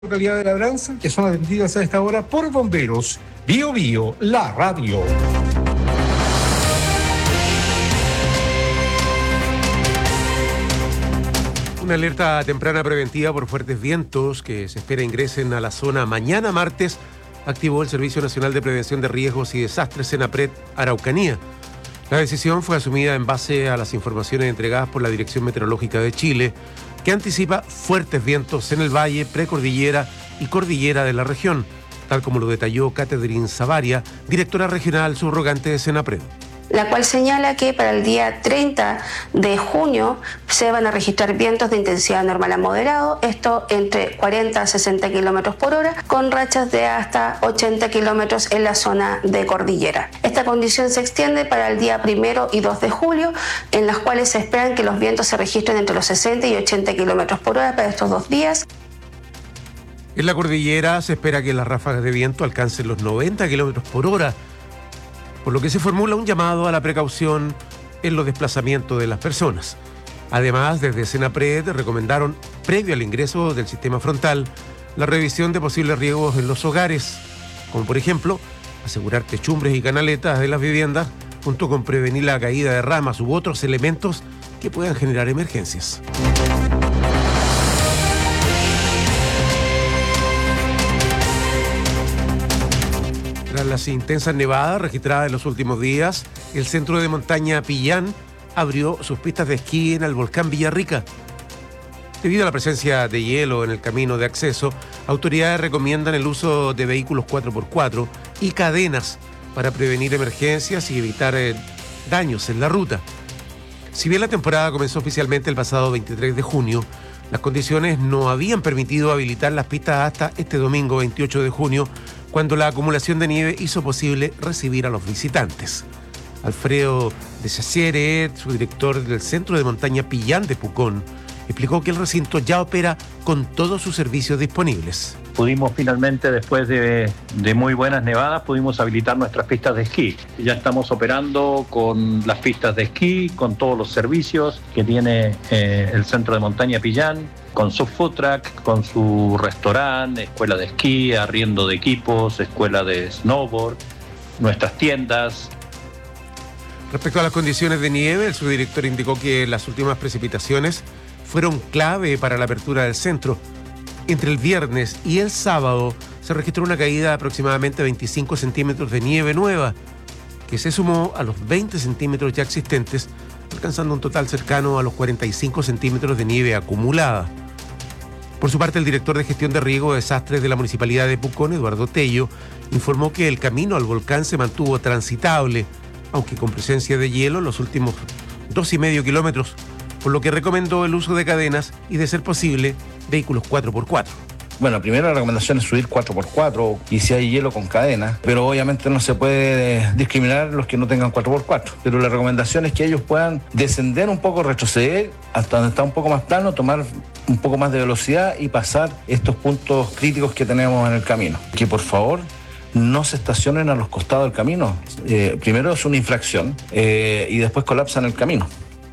Localidad de Labranza, que son atendidas a esta hora por bomberos. Bio Bio, la radio. Una alerta temprana preventiva por fuertes vientos que se espera ingresen a la zona mañana martes activó el Servicio Nacional de Prevención de Riesgos y Desastres Senapred Araucanía. La decisión fue asumida en base a las informaciones entregadas por la Dirección Meteorológica de Chile, que anticipa fuertes vientos en el valle, precordillera y cordillera de la región, tal como lo detalló Catherine Savaria, directora regional subrogante de Senapred. La cual señala que para el día 30 de junio se van a registrar vientos de intensidad normal a moderado, esto entre 40 a 60 kilómetros por hora, con rachas de hasta 80 kilómetros en la zona de cordillera. Esta condición se extiende para el día 1 y 2 de julio, en las cuales se esperan que los vientos se registren entre los 60 y 80 kilómetros por hora para estos 2 días. En la cordillera se espera que las ráfagas de viento alcancen los 90 kilómetros por hora, por lo que se formula un llamado a la precaución en los desplazamientos de las personas. Además, desde Senapred recomendaron, previo al ingreso del sistema frontal, la revisión de posibles riesgos en los hogares, como por ejemplo, asegurar techumbres y canaletas de las viviendas, junto con prevenir la caída de ramas u otros elementos que puedan generar emergencias. Tras las intensas nevadas registradas en los últimos días, el centro de montaña Pillán abrió sus pistas de esquí en el volcán Villarrica. Debido a la presencia de hielo en el camino de acceso, autoridades recomiendan el uso de vehículos 4x4 y cadenas para prevenir emergencias y evitar daños en la ruta. Si bien la temporada comenzó oficialmente el pasado 23 de junio, las condiciones no habían permitido habilitar las pistas hasta este domingo 28 de junio, cuando la acumulación de nieve hizo posible recibir a los visitantes. Alfredo de Chaciere, su director del Centro de Montaña Pillán de Pucón, explicó que el recinto ya opera con todos sus servicios disponibles. Pudimos finalmente, después de muy buenas nevadas, pudimos habilitar nuestras pistas de esquí. Ya estamos operando con las pistas de esquí, con todos los servicios que tiene el Centro de Montaña Pillán, con su food truck, con su restaurante, escuela de esquí, arriendo de equipos, escuela de snowboard, nuestras tiendas. Respecto a las condiciones de nieve, el subdirector indicó que las últimas precipitaciones fueron clave para la apertura del centro. Entre el viernes y el sábado se registró una caída de aproximadamente 25 centímetros de nieve nueva, que se sumó a los 20 centímetros ya existentes, alcanzando un total cercano a los 45 centímetros de nieve acumulada. Por su parte, el director de Gestión de Riesgo y Desastres de la Municipalidad de Pucón, Eduardo Tello, informó que el camino al volcán se mantuvo transitable, aunque con presencia de hielo en los últimos 2,5 kilómetros, por lo que recomendó el uso de cadenas y, de ser posible, vehículos 4x4. Bueno, primero la recomendación es subir 4x4 y si hay hielo con cadena, pero obviamente no se puede discriminar los que no tengan 4x4. Pero la recomendación es que ellos puedan descender un poco, retroceder hasta donde está un poco más plano, tomar un poco más de velocidad y pasar estos puntos críticos que tenemos en el camino. Que por favor no se estacionen a los costados del camino. Primero es una infracción y después colapsan el camino.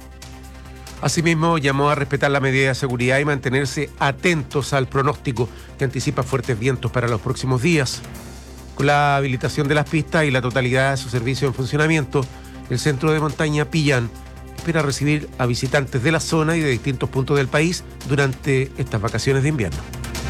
Asimismo, llamó a respetar la medida de seguridad y mantenerse atentos al pronóstico que anticipa fuertes vientos para los próximos días. Con la habilitación de las pistas y la totalidad de su servicio en funcionamiento, el Centro de Montaña Pillán espera recibir a visitantes de la zona y de distintos puntos del país durante estas vacaciones de invierno.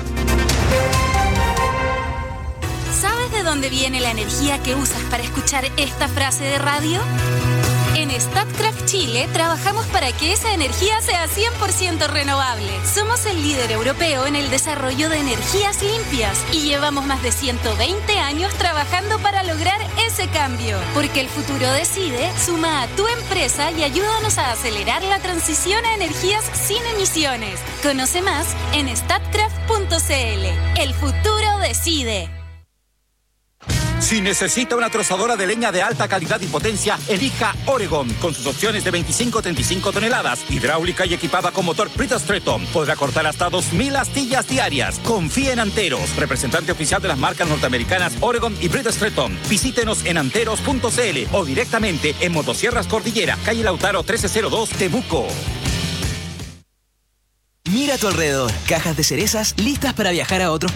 ¿Sabes de dónde viene la energía que usas para escuchar esta frase de radio? En Statkraft Chile trabajamos para que esa energía sea 100% renovable. Somos el líder europeo en el desarrollo de energías limpias y llevamos más de 120 años trabajando para lograr ese cambio. Porque el futuro decide, suma a tu empresa y ayúdanos a acelerar la transición a energías sin emisiones. Conoce más en statkraft.cl. El futuro decide. Si necesita una trozadora de leña de alta calidad y potencia, elija Oregon, con sus opciones de 25 a 35 toneladas, hidráulica y equipada con motor Brita Stratton. Podrá cortar hasta 2,000 astillas diarias. Confía en Anteros, representante oficial de las marcas norteamericanas Oregon y Brita Stratton. Visítenos en anteros.cl o directamente en Motosierras Cordillera, calle Lautaro 1302, Temuco. Mira a tu alrededor. Cajas de cerezas listas para viajar a otros